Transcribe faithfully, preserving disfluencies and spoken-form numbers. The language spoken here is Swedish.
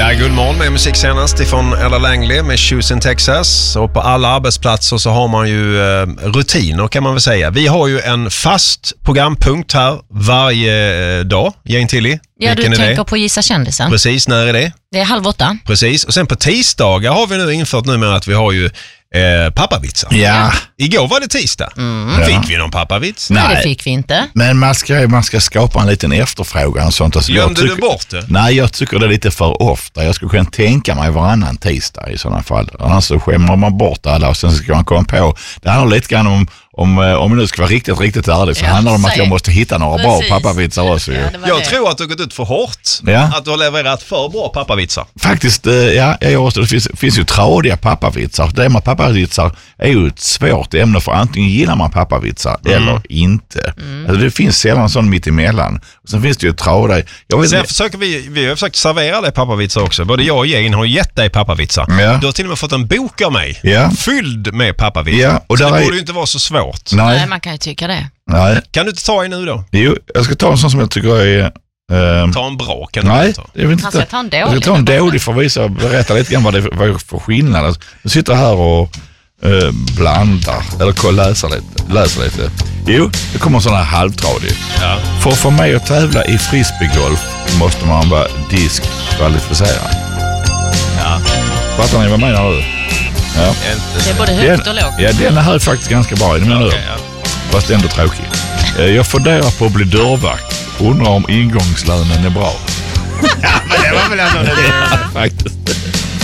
Ja, god morgon med musik senast ifrån Ella Langley med Shoes in Texas. Och på alla arbetsplatser så har man ju eh, rutiner kan man väl säga. Vi har ju en fast programpunkt här varje eh, dag. Jane Tilly. Ja, du tänker på Gissa kändisen. Precis, när är det? Det är halv åtta. Precis, och sen på tisdagar har vi nu infört nu med att vi har ju Eh, pappavitsar. Ja. Igår var det tisdag. Mm. Fick ja. vi någon pappavits? Nej, det fick vi inte. Men man ska, man ska skapa en liten efterfrågan och sånt. Alltså, Glömde tycker, du bort det? Nej, jag tycker det är lite för ofta. Jag skulle kunna tänka mig varannan tisdag i sådana fall. Annars så skämmer man bort alla och sen ska man komma på. Det handlar lite grann om Om, om det nu ska vara riktigt, riktigt ärligt så ja, handlar det om att jag måste hitta några Precis. bra pappavitsar också. Ja, jag det. tror att du har gått ut för hårt. Ja. Att du har levererat för bra pappavitsar. Faktiskt, ja, jag också, det finns, finns ju tradiga pappavitsar. Det med pappavitsar är ju ett svårt ämne för antingen gillar man pappavitsar mm. eller inte. Mm. Alltså, det finns sällan sån mitt emellan. Och sen finns det ju tradiga. Jag vet sen inte. försöker vi, vi har försökt servera dig pappavitsar också. Både jag och Jane har gett dig pappavitsar. Ja. Du har till och med fått en bok av mig. Ja. Fylld med pappavitsar. Ja, och så det är... borde ju inte vara så svårt. Nej. Nej, man kan ju tycka det. Nej. Kan du inte ta en nu då? Jo, jag ska ta en sån som jag tycker är... Um... Ta en bra kan du Nej, ta. jag vet inte. Han ska ta en dålig. Jag ska ta en dålig för att visa och berätta lite grann vad det är vad är för skillnad. Alltså, jag sitter här och uh, blandar, eller läser lite, läser lite. Jo, det kommer sådana här halvtradig. Ja. För att få mig att tävla i frisbeegolf måste man vara diskvalificerad. Ja. Fattar ni vad jag menar nu? Ja. Det är både högt och lågt. Ja, den här är faktiskt ganska bra. Är ni med nu? Okay, ja. Fast ändå tråkig. Jag funderar på att bli dörrvakt. Undrar om ingångslönen är bra. Ja, men det var väl ändå det. Ja, faktiskt.